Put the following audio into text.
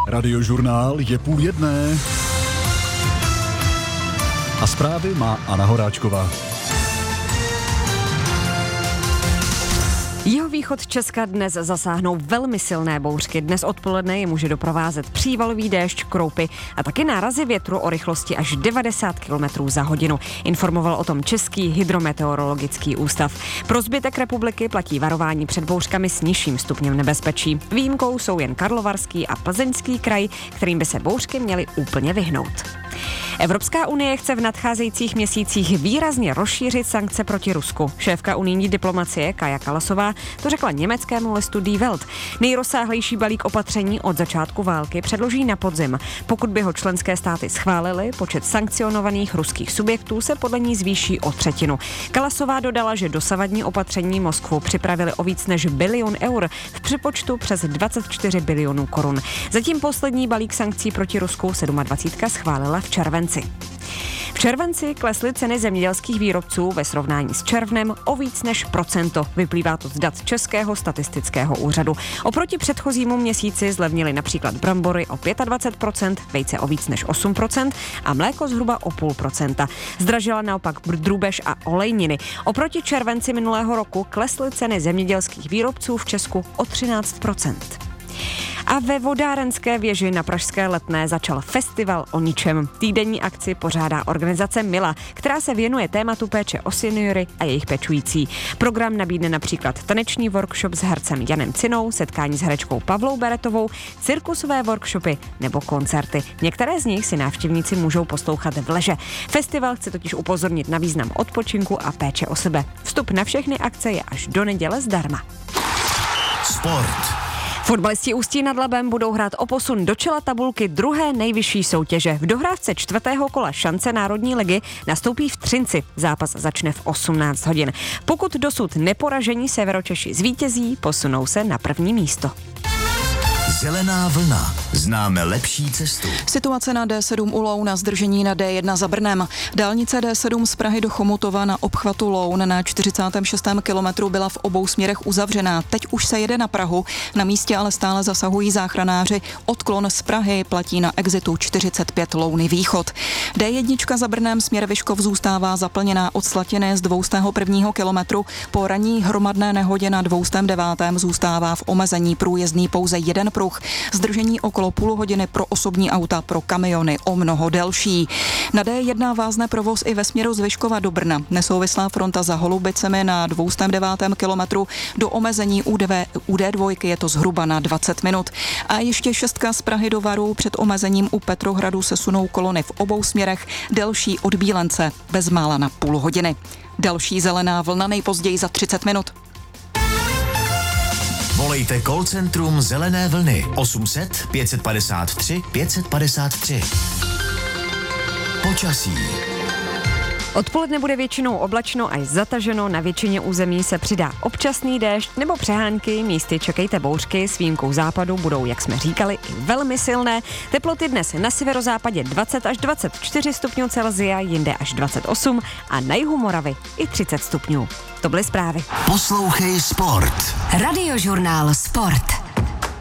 Radiožurnál je 12:30. A zprávy má Anna Horáčková. Jihovýchod Česka dnes zasáhnou velmi silné bouřky. Dnes odpoledne je může doprovázet přívalový déšť, kroupy a taky nárazy větru o rychlosti až 90 km za hodinu. Informoval o tom Český hydrometeorologický ústav. Pro zbytek republiky platí varování před bouřkami s nižším stupněm nebezpečí. Výjimkou jsou jen Karlovarský a Plzeňský kraj, kterým by se bouřky měly úplně vyhnout. Evropská unie chce v nadcházejících měsících výrazně rozšířit sankce proti Rusku. Šéfka unijní diplomacie Kaja Kallasová to řekla německému listu Die Welt. Nejrozsáhlejší balík opatření od začátku války předloží na podzim. Pokud by ho členské státy schválily, počet sankcionovaných ruských subjektů se podle ní zvýší o 1/3. Kallasová dodala, že dosavadní opatření Moskvu připravili o víc než 1 bilion eur, v přepočtu přes 24 bilionů korun. Zatím poslední balík sankcí proti Rusku 27. schválila v červenci. V červenci klesly ceny zemědělských výrobců ve srovnání s červnem o víc než procento. Vyplývá to z dat Českého statistického úřadu. Oproti předchozímu měsíci zlevnily například brambory o 25%, vejce o víc než 8% a mléko zhruba o 0,5%. Zdražila naopak drůbež a olejniny. Oproti červenci minulého roku klesly ceny zemědělských výrobců v Česku o 13%. A ve vodárenské věži na pražské Letné začal festival o ničem. Týdenní akci pořádá organizace Mila, která se věnuje tématu péče o seniory a jejich pečující. Program nabídne například taneční workshop s hercem Janem Cinou, setkání s herečkou Pavlou Beretovou, cirkusové workshopy nebo koncerty. Některé z nich si návštěvníci můžou poslouchat v leže. Festival chce totiž upozornit na význam odpočinku a péče o sebe. Vstup na všechny akce je až do neděle zdarma. Sport. Fotbalisti Ústí nad Labem budou hrát o posun do čela tabulky druhé nejvyšší soutěže. V dohrávce 4. kola šance Národní ligy nastoupí v Třinci. Zápas začne v 18 hodin. Pokud dosud neporažení Severočeši zvítězí, posunou se na první místo. Zelená vlna. Známe lepší cestu. Situace na D7 u Loun, zdržení na D1 za Brnem. Dálnice D7 z Prahy do Chomutova na obchvatu Loun na 46. kilometru byla v obou směrech uzavřená. Teď už se jede na Prahu, na místě ale stále zasahují záchranáři. Odklon z Prahy platí na exitu 45 Louny východ. D1 za Brnem směr Vyškov zůstává zaplněná od Slatiny z 201. kilometru. Po ranní hromadné nehodě na 209. zůstává v omezení průjezdný pouze jeden pruh. Zdržení okolo půl hodiny pro osobní auta, pro kamiony o mnoho delší. Na D1 vázne provoz i ve směru z Vyškova do Brna. Nesouvislá fronta za Holubicemi na 209. kilometru. Do omezení u D2 je to zhruba na 20 minut. A ještě 6 z Prahy do Varu před omezením u Petrohradu se sunou kolony v obou směrech, delší od Bílence, bezmála na půl hodiny. Další zelená vlna nejpozději za 30 minut. Volejte call centrum Zelené vlny 800 553 553. Počasí. Odpoledne bude většinou oblačno až zataženo, na většině území se přidá občasný déšť nebo přehánky, místy čekejte bouřky, s výjimkou západu budou, jak jsme říkali, i velmi silné. Teploty dnes na severozápadě 20 až 24 stupňů Celsia, jinde až 28 a na jihu Moravy i 30 stupňů. To byly zprávy. Poslouchej Sport. Radiožurnál Sport.